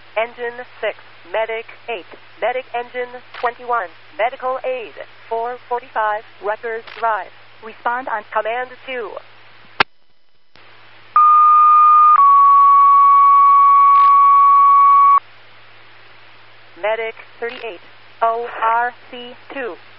Engine 6, Medic 8, Medic Engine 21, Medical Aid 445, Rutgers Drive. Respond on Command 2. Medic 38, ORC 2.